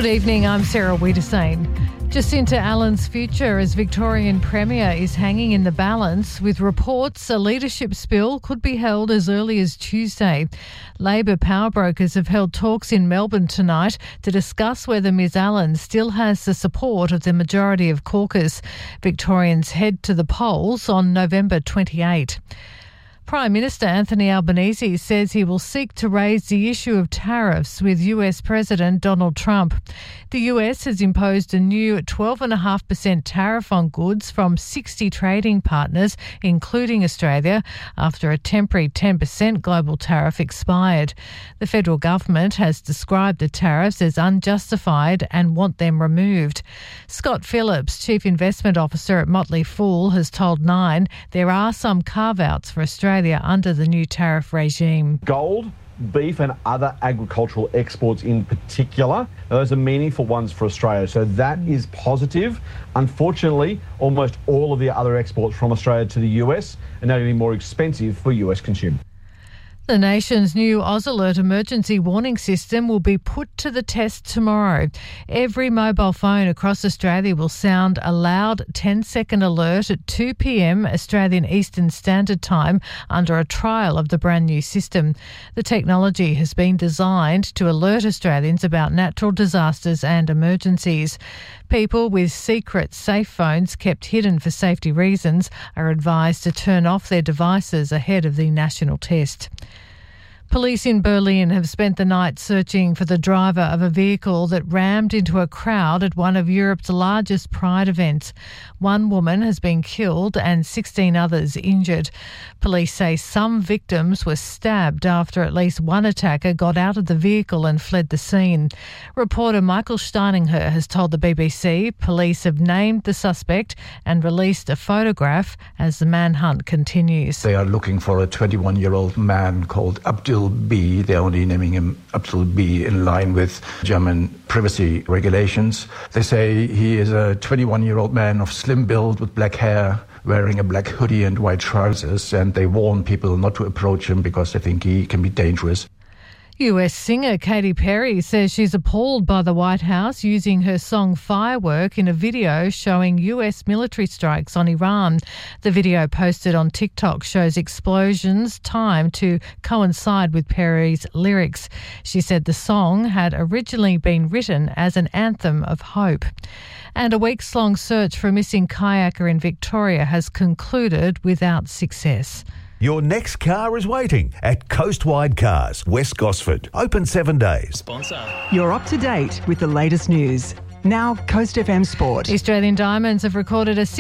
Good evening, I'm Sarah Wiedersane. Jacinta Allen's future as Victorian Premier is hanging in the balance, with reports a leadership spill could be held as early as Tuesday. Labor power brokers have held talks in Melbourne tonight to discuss whether Ms Allen still has the support of the majority of caucus. Victorians head to the polls on November 28. Prime Minister Anthony Albanese says he will seek to raise the issue of tariffs with US President Donald Trump. The US has imposed a new 12.5% tariff on goods from 60 trading partners, including Australia, after a temporary 10% global tariff expired. The federal government has described the tariffs as unjustified and want them removed. Scott Phillips, Chief Investment Officer at Motley Fool, has told Nine there are some carve-outs for Australia under the new tariff regime. Gold, beef and other agricultural exports in particular, those are meaningful ones for Australia, so that is positive. Unfortunately, almost all of the other exports from Australia to the US are now going to be more expensive for US consumers. The nation's new AusAlert emergency warning system will be put to the test tomorrow. Every mobile phone across Australia will sound a loud 10-second alert at 2 p.m. Australian Eastern Standard Time under a trial of the brand new system. The technology has been designed to alert Australians about natural disasters and emergencies. People with secret safe phones kept hidden for safety reasons are advised to turn off their devices ahead of the national test. Police in Berlin have spent the night searching for the driver of a vehicle that rammed into a crowd at one of Europe's largest Pride events. One woman has been killed and 16 others injured. Police say some victims were stabbed after at least one attacker got out of the vehicle and fled the scene. Reporter Michael Steininger has told the BBC police have named the suspect and released a photograph as the manhunt continues. They are looking for a 21-year-old man called Abdul B. They're only naming him Abdul B in line with German privacy regulations. They say he is a 21-year-old man of slim build with black hair, wearing a black hoodie and white trousers, and they warn people not to approach him because they think he can be dangerous. US singer Katy Perry says she's appalled by the White House using her song Firework in a video showing US military strikes on Iran. The video posted on TikTok shows explosions timed to coincide with Perry's lyrics. She said the song had originally been written as an anthem of hope. And a weeks-long search for a missing kayaker in Victoria has concluded without success. Your next car is waiting at Coastwide Cars, West Gosford. Open 7 days. Sponsor. You're up to date with the latest news. Now, Coast FM Sport. The Australian Diamonds have recorded a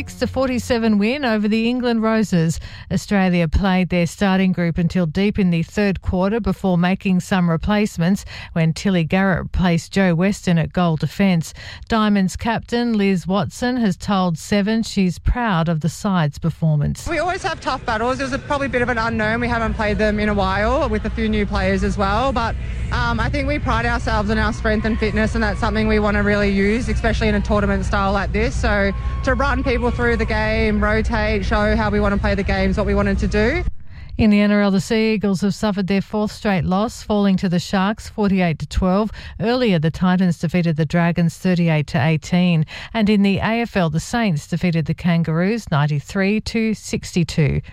66-47 win over the England Roses. Australia played their starting group until deep in the third quarter before making some replacements when Tilly Garrett placed Joe Weston at goal defence. Diamonds captain Liz Watson has told Seven she's proud of the side's performance. We always have tough battles. It was probably a bit of an unknown. We haven't played them in a while with a few new players as well. But I think we pride ourselves on our strength and fitness, and that's something we want to really use, especially in a tournament style like this. So to run people through the game, rotate, show how we want to play the games, what we wanted to do. In the NRL, the Sea Eagles have suffered their fourth straight loss, falling to the Sharks 48-12. Earlier, the Titans defeated the Dragons 38-18. And in the AFL, the Saints defeated the Kangaroos 93-62.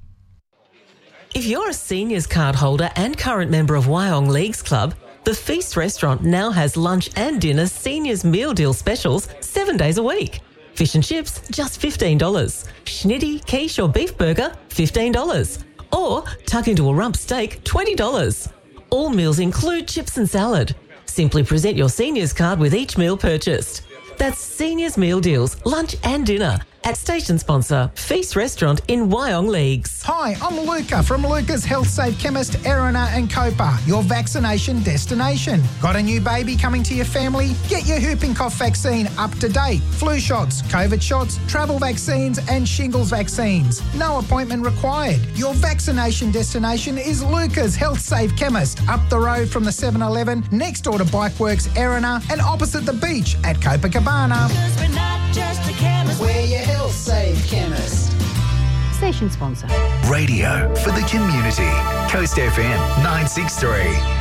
If you're a seniors card holder and current member of Wyong Leagues Club, the Feast restaurant now has lunch and dinner seniors meal deal specials 7 days a week. Fish and chips, just $15. Schnitty, quiche or beef burger, $15. Or tuck into a rump steak, $20. All meals include chips and salad. Simply present your seniors card with each meal purchased. That's seniors meal deals, lunch and dinner at station sponsor Feast Restaurant in Wyong Leagues. Hi, I'm Luca from Luca's Health Safe Chemist, Erina and Copa, your vaccination destination. Got a new baby coming to your family? Get your whooping cough vaccine up to date. Flu shots, COVID shots, travel vaccines and shingles vaccines. No appointment required. Your vaccination destination is Luca's Health Safe Chemist, up the road from the 7-Eleven, next door to Bikeworks Erina and opposite the beach at Copacabana. Because we're not just a chemist, we're your Health Safe Chemist. Station sponsor. Radio for the community. Coast FM 963.